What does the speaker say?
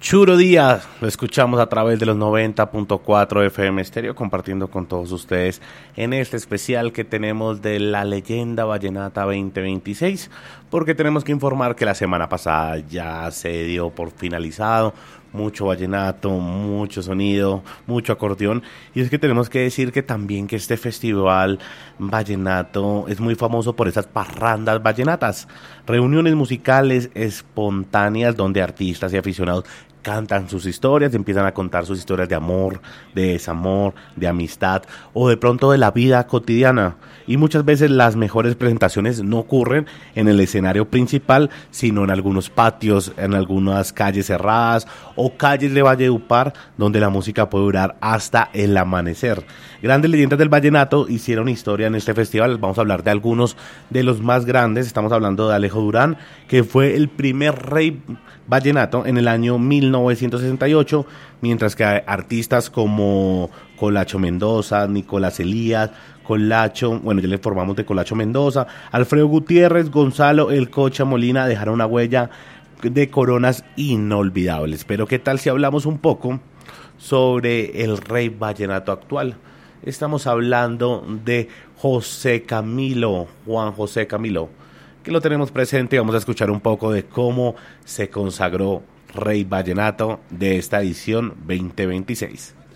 Churo Díaz, lo escuchamos a través de los 90.4 FM Estéreo, compartiendo con todos ustedes en este especial que tenemos de la Leyenda Vallenata 2026, porque tenemos que informar que la semana pasada ya se dio por finalizado, mucho vallenato, mucho sonido, mucho acordeón, y es que tenemos que decir que también que este festival vallenato es muy famoso por esas parrandas vallenatas, reuniones musicales espontáneas donde artistas y aficionados cantan sus historias, empiezan a contar sus historias de amor, de desamor, de amistad o de pronto de la vida cotidiana. Y muchas veces las mejores presentaciones no ocurren en el escenario principal, sino en algunos patios, en algunas calles cerradas o calles de Valledupar, donde la música puede durar hasta el amanecer. Grandes leyendas del vallenato hicieron historia en este festival. Vamos a hablar de algunos de los más grandes. Estamos hablando de Alejo Durán, que fue el primer rey vallenato en el año 1968, mientras que artistas como Colacho Mendoza, Nicolás Elías, Colacho, bueno, ya le formamos de Colacho Mendoza, Alfredo Gutiérrez, Gonzalo El Cocha Molina dejaron una huella de coronas inolvidables. Pero ¿qué tal si hablamos un poco sobre el rey vallenato actual? Estamos hablando de José Camilo, Juan José Camilo, que lo tenemos presente y vamos a escuchar un poco de cómo se consagró Rey Vallenato de esta edición 2026.